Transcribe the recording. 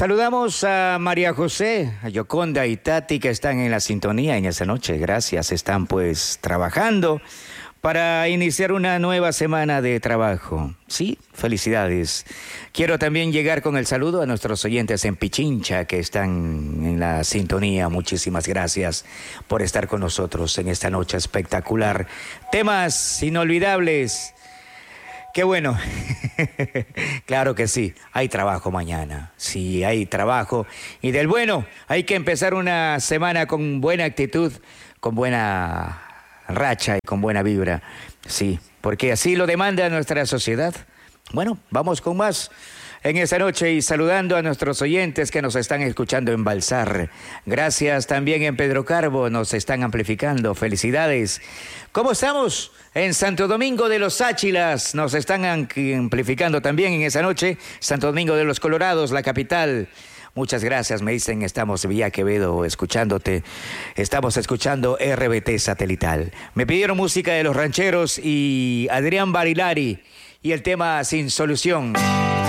Saludamos a María José, a Yoconda y Tati que están en la sintonía en esta noche. Gracias, están pues trabajando para iniciar una nueva semana de trabajo. Sí, felicidades. Quiero también llegar con el saludo a nuestros oyentes en Pichincha que están en la sintonía. Muchísimas gracias por estar con nosotros en esta noche espectacular. Temas inolvidables. Qué bueno. Claro que sí, hay trabajo mañana. Sí, hay trabajo. Y del bueno, hay que empezar una semana con buena actitud, con buena racha y con buena vibra. Sí, porque así lo demanda nuestra sociedad. Bueno, vamos con más en esta noche y saludando a nuestros oyentes que nos están escuchando en Balsar. Gracias también en Pedro Carbo, nos están amplificando. Felicidades. ¿Cómo estamos? En Santo Domingo de los Áchilas nos están amplificando también en esa noche. Santo Domingo de los Colorados, la capital. Muchas gracias, me dicen, estamos vía Quevedo escuchándote. Estamos escuchando RBT Satelital. Me pidieron música de Los Rancheros y Adrián Barilari y el tema Sin Solución.